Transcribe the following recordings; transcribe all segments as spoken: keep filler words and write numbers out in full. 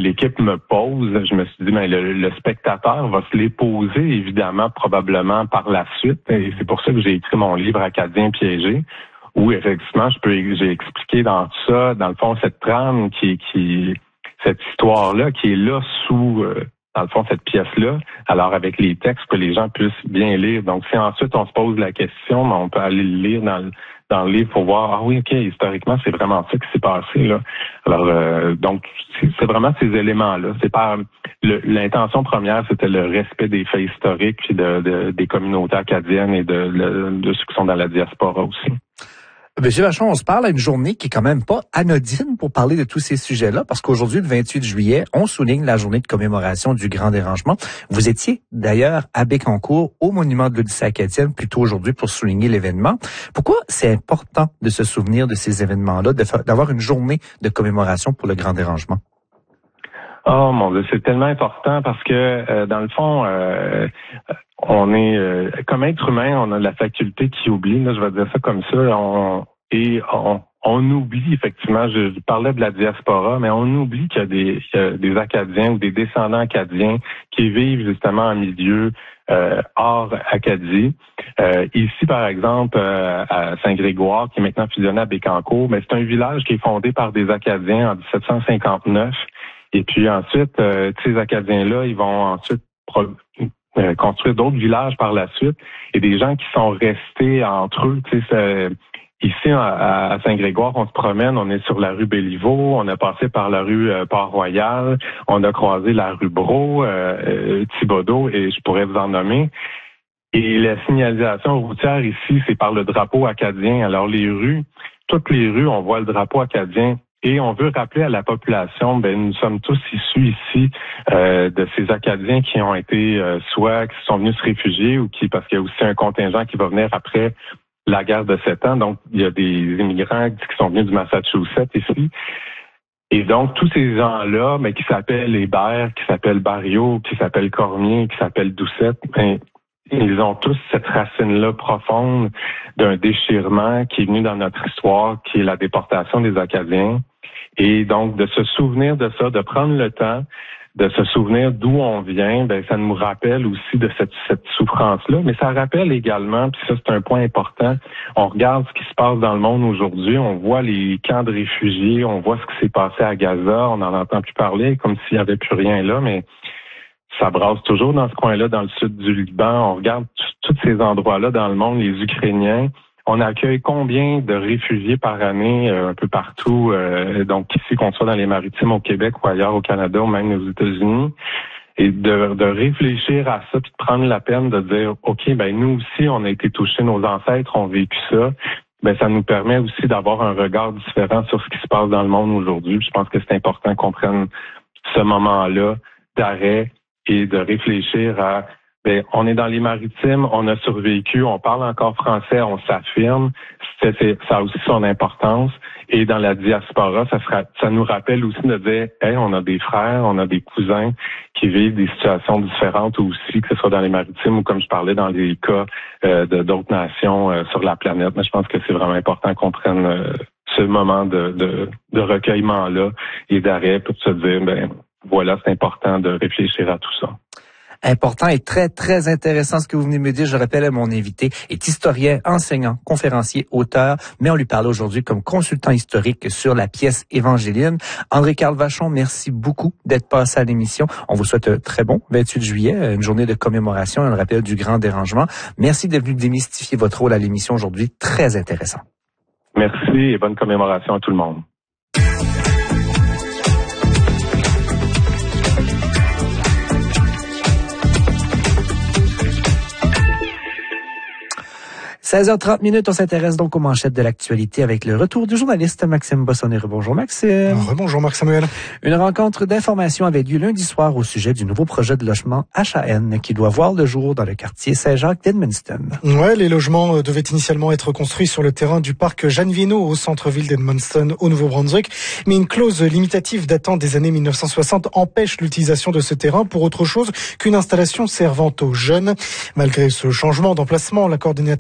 l'équipe me pose, je me suis dit, ben, le, le spectateur va se les poser, évidemment, probablement par la suite. Et c'est pour ça que j'ai écrit mon livre Acadien piégé, où effectivement, je peux, j'ai expliqué dans tout ça, dans le fond, cette trame qui, qui, cette histoire-là, qui est là sous, euh, dans le fond, cette pièce-là. Alors, avec les textes, que les gens puissent bien lire. Donc, si ensuite on se pose la question, ben, on peut aller le lire dans le, dans le livre pour voir, ah oui, ok, historiquement, c'est vraiment ça qui s'est passé, là. Alors, euh, donc, c'est, c'est vraiment ces éléments-là. C'est pas, le, l'intention première, c'était le respect des faits historiques puis de, de, des communautés acadiennes et de, de, de ceux qui sont dans la diaspora aussi. Monsieur Vachon, on se parle à une journée qui est quand même pas anodine pour parler de tous ces sujets-là, parce qu'aujourd'hui, le vingt-huit juillet, on souligne la journée de commémoration du Grand Dérangement. Vous étiez d'ailleurs à Bécancour, au monument de l'Odyssée acadienne, plus tôt aujourd'hui pour souligner l'événement. Pourquoi c'est important de se souvenir de ces événements-là, de fa- d'avoir une journée de commémoration pour le Grand Dérangement? Oh mon Dieu, c'est tellement important parce que euh, dans le fond, euh, on est euh, comme être humain, on a la faculté qui oublie. Là, je vais dire ça comme ça. On, et on, on oublie effectivement. Je, je parlais de la diaspora, mais on oublie qu'il y a des, qu'il y a des Acadiens ou des descendants acadiens qui vivent justement en milieu euh, hors Acadie. Euh, ici, par exemple, euh, à Saint-Grégoire, qui est maintenant fusionné à Bécancour, mais c'est un village qui est fondé par des Acadiens en dix-sept cent cinquante-neuf. Et puis ensuite, euh, ces Acadiens-là, ils vont ensuite pro- euh, construire d'autres villages par la suite. Et des gens qui sont restés entre eux. Tu sais, ici, à, à Saint-Grégoire, on se promène, on est sur la rue Béliveau, on a passé par la rue euh, Port-Royal, on a croisé la rue Brault, euh, euh, Thibodaux, et je pourrais vous en nommer. Et la signalisation routière ici, c'est par le drapeau acadien. Alors les rues, toutes les rues, on voit le drapeau acadien. Et on veut rappeler à la population, ben nous sommes tous issus ici euh, de ces Acadiens qui ont été euh, soit qui sont venus se réfugier ou qui, parce qu'il y a aussi un contingent qui va venir après la guerre de sept ans. Donc, il y a des immigrants qui sont venus du Massachusetts ici. Et donc, tous ces gens-là, mais qui s'appellent Hébert, qui s'appellent Barriot, qui s'appellent Cormier, qui s'appellent Doucette, ben, ils ont tous cette racine-là profonde d'un déchirement qui est venu dans notre histoire, qui est la déportation des Acadiens. Et donc, de se souvenir de ça, de prendre le temps de se souvenir d'où on vient, ben ça nous rappelle aussi de cette, cette souffrance-là. Mais ça rappelle également, puis ça c'est un point important, on regarde ce qui se passe dans le monde aujourd'hui, on voit les camps de réfugiés, on voit ce qui s'est passé à Gaza, on n'en entend plus parler, comme s'il n'y avait plus rien là, mais ça brasse toujours dans ce coin-là, dans le sud du Liban. On regarde tous ces endroits-là dans le monde, les Ukrainiens. On accueille combien de réfugiés par année euh, un peu partout, euh, donc ici, qu'on soit dans les maritimes au Québec ou ailleurs au Canada ou même aux États-Unis, et de, de réfléchir à ça, puis de prendre la peine de dire, OK, ben nous aussi, on a été touchés, nos ancêtres ont vécu ça, ben ça nous permet aussi d'avoir un regard différent sur ce qui se passe dans le monde aujourd'hui. Je pense que c'est important qu'on prenne ce moment-là d'arrêt et de réfléchir à ben, on est dans les maritimes, on a survécu, on parle encore français, on s'affirme. C'est, c'est, ça a aussi son importance. Et dans la diaspora, ça, sera, ça nous rappelle aussi de dire, hey, on a des frères, on a des cousins qui vivent des situations différentes aussi, que ce soit dans les maritimes ou comme je parlais dans les cas euh, de d'autres nations euh, sur la planète. Mais je pense que c'est vraiment important qu'on prenne euh, ce moment de, de, de recueillement-là et d'arrêt pour se dire, ben voilà, c'est important de réfléchir à tout ça. Important et très, très intéressant ce que vous venez de me dire. Je rappelle, mon invité est historien, enseignant, conférencier, auteur, mais on lui parle aujourd'hui comme consultant historique sur la pièce Évangéline. André-Carl Vachon, merci beaucoup d'être passé à l'émission. On vous souhaite un très bon vingt-huit juillet, une journée de commémoration, un rappel du Grand Dérangement. Merci d'être venu démystifier votre rôle à l'émission aujourd'hui. Très intéressant. Merci et bonne commémoration à tout le monde. seize heures trente minutes, on s'intéresse donc aux manchettes de l'actualité avec le retour du journaliste Maxime Bossonnet. Bonjour Maxime. Rebonjour Marc-Samuel. Une rencontre d'information avait lieu lundi soir au sujet du nouveau projet de logement H A N qui doit voir le jour dans le quartier Saint-Jacques d'Edmundston. Ouais, les logements devaient initialement être construits sur le terrain du parc Jeanne Viénot au centre-ville d'Edmundston au Nouveau-Brunswick, mais une clause limitative datant des années mille neuf cent soixante empêche l'utilisation de ce terrain pour autre chose qu'une installation servant aux jeunes. Malgré ce changement d'emplacement, la coordinatrice au logement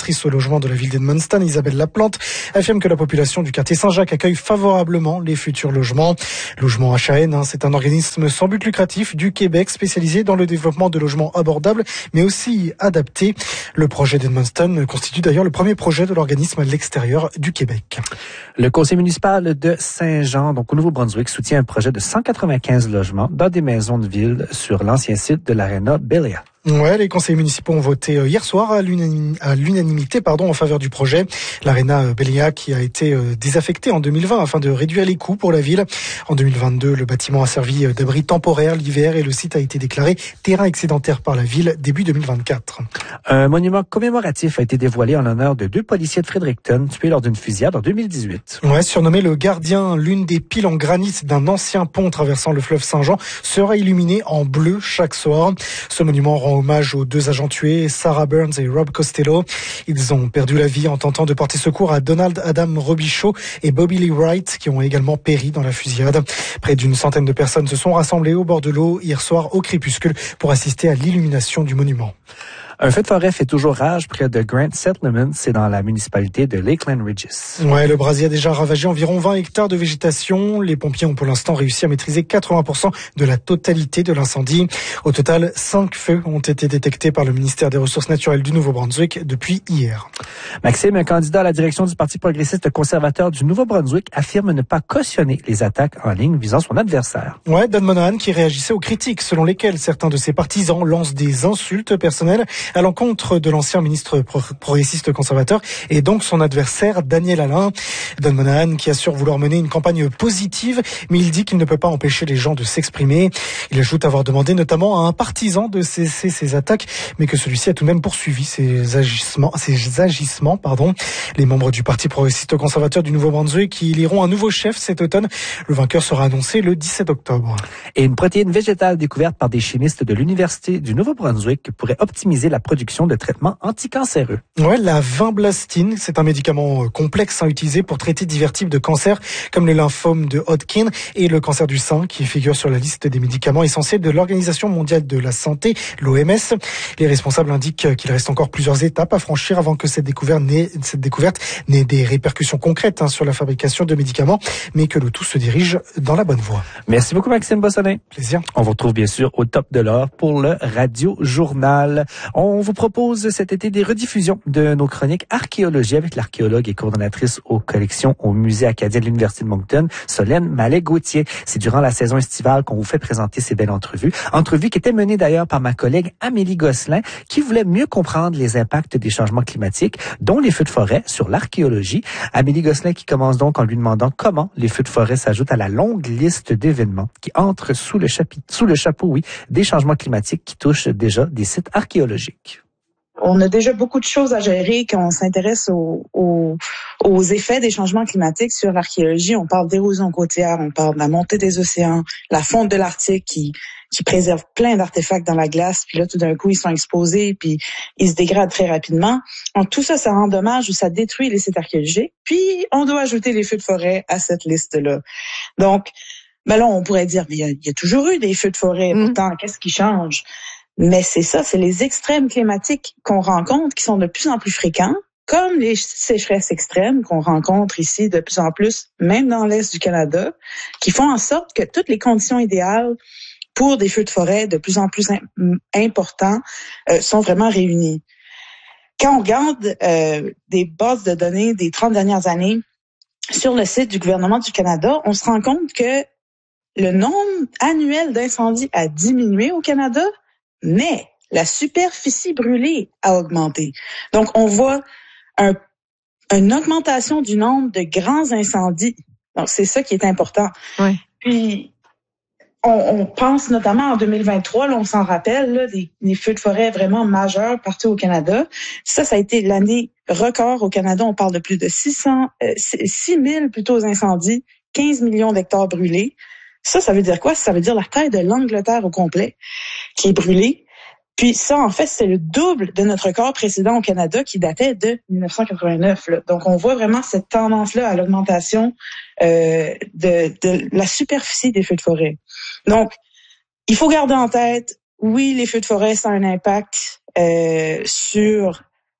logement de la ville d'Edmundston, Isabelle Laplante, affirme que la population du quartier Saint-Jacques accueille favorablement les futurs logements. Logement H A N, hein, c'est un organisme sans but lucratif du Québec spécialisé dans le développement de logements abordables, mais aussi adaptés. Le projet d'Edmundston constitue d'ailleurs le premier projet de l'organisme à l'extérieur du Québec. Le conseil municipal de Saint-Jean, donc au Nouveau-Brunswick, soutient un projet de cent quatre-vingt-quinze logements dans des maisons de ville sur l'ancien site de l'Arena Belia. Ouais, les conseillers municipaux ont voté hier soir à l'unanimité, pardon, en faveur du projet. L'Arena Belia qui a été désaffectée en deux mille vingt afin de réduire les coûts pour la ville. En deux mille vingt-deux, le bâtiment a servi d'abri temporaire l'hiver et le site a été déclaré terrain excédentaire par la ville début deux mille vingt-quatre. Un monument commémoratif a été dévoilé en l'honneur de deux policiers de Fredericton tués lors d'une fusillade en deux mille dix-huit. Ouais, surnommé le Gardien, l'une des piles en granit d'un ancien pont traversant le fleuve Saint-Jean sera illuminée en bleu chaque soir. Ce monument rend hommage aux deux agents tués, Sarah Burns et Rob Costello. Ils ont perdu la vie en tentant de porter secours à Donald Adam Robichaud et Bobby Lee Wright, qui ont également péri dans la fusillade. Près d'une centaine de personnes se sont rassemblées au bord de l'eau hier soir au crépuscule pour assister à l'illumination du monument. Un feu de forêt fait toujours rage près de Grant Settlement, c'est dans la municipalité de Lakeland Ridges. Ouais, le brasier a déjà ravagé environ vingt hectares de végétation. Les pompiers ont pour l'instant réussi à maîtriser quatre-vingts pour cent de la totalité de l'incendie. Au total, cinq feux ont été détectés par le ministère des Ressources naturelles du Nouveau-Brunswick depuis hier. Maxime, un candidat à la direction du Parti progressiste conservateur du Nouveau-Brunswick, affirme ne pas cautionner les attaques en ligne visant son adversaire. Ouais, Don Monahan qui réagissait aux critiques selon lesquelles certains de ses partisans lancent des insultes personnelles à l'encontre de l'ancien ministre progressiste conservateur et donc son adversaire Daniel Alain. Don Monahan qui assure vouloir mener une campagne positive, mais il dit qu'il ne peut pas empêcher les gens de s'exprimer. Il ajoute avoir demandé notamment à un partisan de cesser ses attaques, mais que celui-ci a tout de même poursuivi ses agissements, ses agissements, pardon. Les membres du Parti progressiste conservateur du Nouveau-Brunswick qui éliront un nouveau chef cet automne. Le vainqueur sera annoncé le dix-sept octobre. Et une protéine végétale découverte par des chimistes de l'Université du Nouveau-Brunswick pourrait optimiser la production de traitements anticancéreux. Ouais, la vinblastine, c'est un médicament complexe à utiliser pour traiter divers types de cancers comme le lymphome de Hodgkin et le cancer du sein qui figure sur la liste des médicaments essentiels de l'Organisation mondiale de la santé, l'O M S. Les responsables indiquent qu'il reste encore plusieurs étapes à franchir avant que cette découverte n'ait, cette découverte n'ait des répercussions concrètes hein, sur la fabrication de médicaments, mais que le tout se dirige dans la bonne voie. Merci beaucoup Maxime Bossonnet. Plaisir. On vous retrouve bien sûr au top de l'heure pour le Radio Journal. On vous propose cet été des rediffusions de nos chroniques archéologie avec l'archéologue et coordonnatrice aux collections au Musée acadien de l'Université de Moncton, Solène Mallet-Gauthier. C'est durant la saison estivale qu'on vous fait présenter ces belles entrevues. Entrevues qui étaient menées d'ailleurs par ma collègue Amélie Gosselin qui voulait mieux comprendre les impacts des changements climatiques, dont les feux de forêt, sur l'archéologie. Amélie Gosselin qui commence donc en lui demandant comment les feux de forêt s'ajoutent à la longue liste d'événements qui entrent sous le chapitre, sous le chapeau, oui, des changements climatiques qui touchent déjà des sites archéologiques. On a déjà beaucoup de choses à gérer quand on s'intéresse aux, aux, aux effets des changements climatiques sur l'archéologie. On parle d'érosion côtière, on parle de la montée des océans, la fonte de l'Arctique qui qui préserve plein d'artefacts dans la glace, puis là, tout d'un coup, ils sont exposés, puis ils se dégradent très rapidement. Donc, tout ça, ça endommage ou ça détruit les sites archéologiques, puis on doit ajouter les feux de forêt à cette liste-là. Donc, ben là, on pourrait dire, mais il y a, il y a toujours eu des feux de forêt, mmh. Pourtant, qu'est-ce qui change? Mais c'est ça, c'est les extrêmes climatiques qu'on rencontre qui sont de plus en plus fréquents, comme les sécheresses extrêmes qu'on rencontre ici de plus en plus, même dans l'Est du Canada, qui font en sorte que toutes les conditions idéales pour des feux de forêt de plus en plus importants euh, sont vraiment réunies. Quand on regarde euh, des bases de données des trente dernières années sur le site du gouvernement du Canada, on se rend compte que le nombre annuel d'incendies a diminué au Canada, mais la superficie brûlée a augmenté. Donc, on voit un, une augmentation du nombre de grands incendies. Donc, c'est ça qui est important. Oui. Puis, on, on pense notamment en deux mille vingt-trois, là, on s'en rappelle, là, des, des feux de forêt vraiment majeurs partout au Canada. Ça, ça a été l'année record au Canada. On parle de plus de six cents, euh, six mille plutôt incendies, quinze millions d'hectares brûlés. Ça, ça veut dire quoi? Ça veut dire la taille de l'Angleterre au complet qui est brûlée. Puis ça, en fait, c'est le double de notre record précédent au Canada qui datait de dix-neuf cent quatre-vingt-neuf. Là. Donc, on voit vraiment cette tendance-là à l'augmentation euh, de, de la superficie des feux de forêt. Donc, il faut garder en tête, oui, les feux de forêt, ça a un impact euh, sur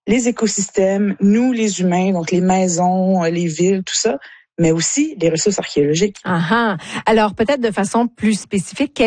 les écosystèmes, nous les humains, donc les maisons, les villes, tout ça, mais aussi les ressources archéologiques. Ah ah. Alors peut-être de façon plus spécifique,